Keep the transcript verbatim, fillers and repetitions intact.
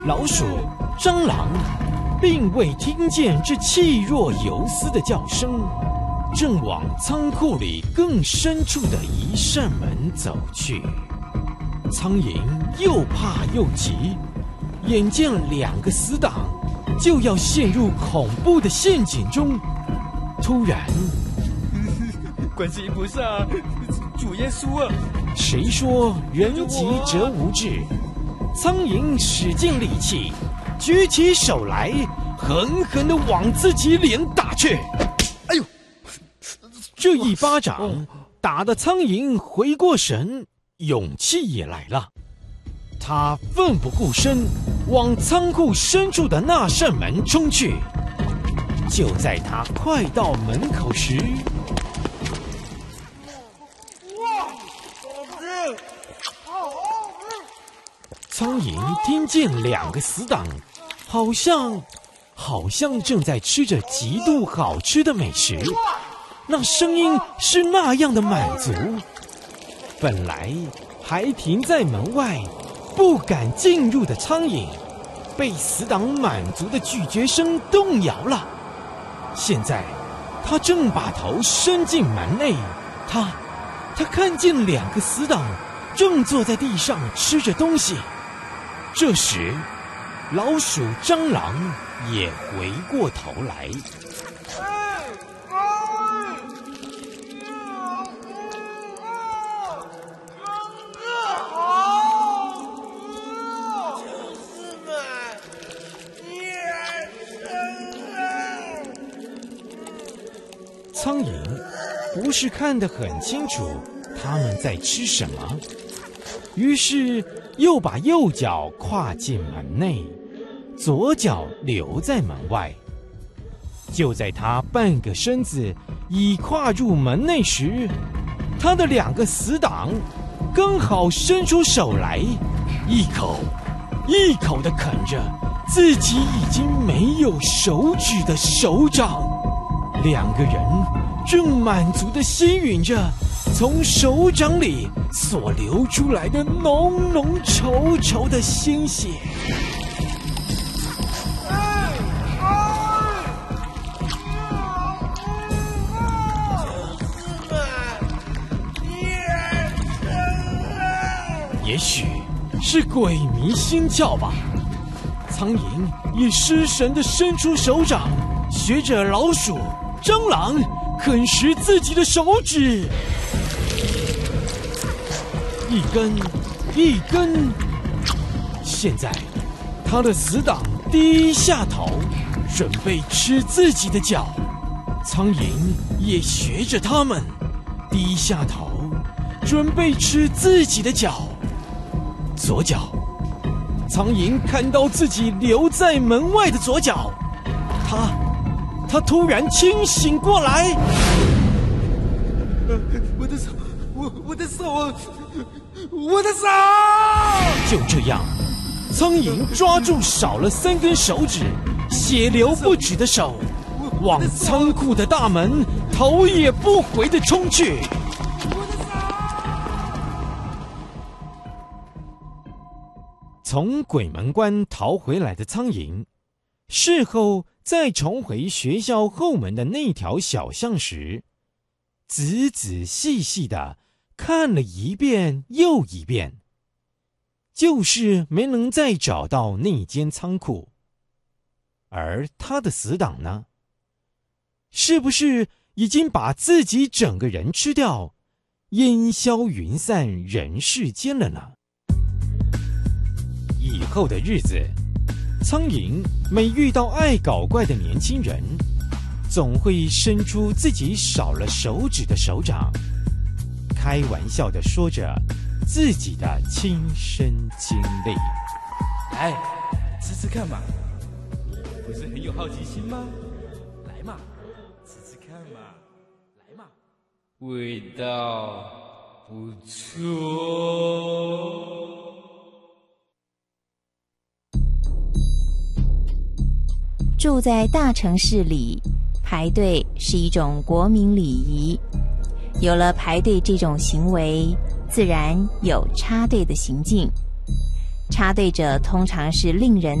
老鼠、蟑螂并未听见这气若游丝的叫声，正往仓库里更深处的一扇门走去。苍蝇又怕又急，眼见两个死党就要陷入恐怖的陷阱中，突然， 观世音菩萨，主耶稣啊！ 谁说人急则无智？苍蝇使尽力气，举起手来，狠狠地往自己脸打去。 哎呦！ 这一巴掌打得苍蝇回过神，勇气也来了。他奋不顾身往仓库深处的那扇门冲去。就在他快到门口时，苍蝇听见两个死党好像好像正在吃着极度好吃的美食，那声音是那样的满足，本来还停在门外不敢进入的苍蝇，被死党满足的咀嚼声动摇了。现在他正把头伸进门内，他他看见两个死党正坐在地上吃着东西。这时老鼠、蟑螂也回过头来。苍蝇不是看得很清楚他们在吃什么，于是又把右脚跨进门内，左脚留在门外。就在他半个身子已跨入门内时，他的两个死党刚好伸出手来，一口一口地啃着自己已经没有手指的手掌。两个人正满足地吸吮着从手掌里所流出来的浓浓稠稠的鲜血。也许是鬼迷心窍吧，苍蝇也失神地伸出手掌，学着老鼠、蟑螂啃食自己的手指，一根一根。现在他的死党低下头，准备吃自己的脚。苍蝇也学着他们低下头，准备吃自己的脚。左脚，苍蝇看到自己留在门外的左脚，他他突然清醒过来。 我的手，我我的手，我的手！ 就这样，苍蝇抓住少了三根手指、血流不止的手，往仓库的大门头也不回地冲去。从鬼门关逃回来的苍蝇，事后再重回学校后门的那条小巷时，仔仔细细地看了一遍又一遍，就是没能再找到那间仓库。而他的死党呢？是不是已经把自己整个人吃掉，烟消云散人世间了呢？以后的日子，苍蝇每遇到爱搞怪的年轻人，总会伸出自己少了手指的手掌，开玩笑地说着自己的亲身经历。 来，吃吃看嘛，不是很有好奇心吗？来嘛，吃吃看嘛，来嘛，味道不错。 住在大城市里，排队是一种国民礼仪。有了排队这种行为，自然有插队的行径。 插队者通常是令人